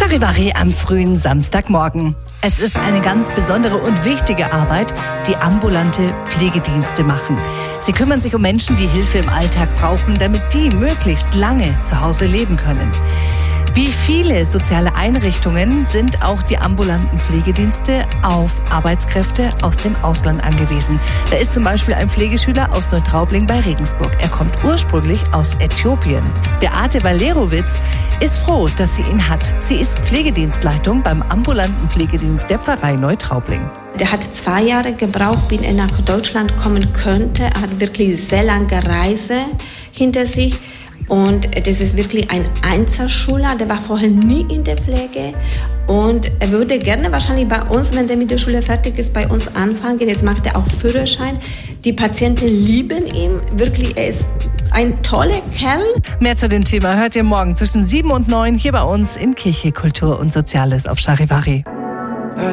Charivari am frühen Samstagmorgen. Es ist eine ganz besondere und wichtige Arbeit, die ambulante Pflegedienste machen. Sie kümmern sich um Menschen, die Hilfe im Alltag brauchen, damit die möglichst lange zu Hause leben können. Wie viele soziale Einrichtungen sind auch die ambulanten Pflegedienste auf Arbeitskräfte aus dem Ausland angewiesen. Da ist zum Beispiel ein Pflegeschüler aus Neutraubling bei Regensburg. Er kommt ursprünglich aus Äthiopien. Beate Valerowitz ist froh, dass sie ihn hat. Sie ist Pflegedienstleitung beim ambulanten Pflegedienst der Pfarrei Neutraubling. Der hat 2 Jahre gebraucht, bis er nach Deutschland kommen könnte. Er hat wirklich sehr lange Reise hinter sich. Und das ist wirklich ein Einzelschüler, der war vorher nie in der Pflege. Und er würde gerne wahrscheinlich bei uns, wenn der mit der Schule fertig ist, bei uns anfangen. Jetzt macht er auch Führerschein. Die Patienten lieben ihn. Wirklich, er ist ein toller Kerl. Mehr zu dem Thema hört ihr morgen zwischen 7 und 9 hier bei uns in Kirche, Kultur und Soziales auf Charivari.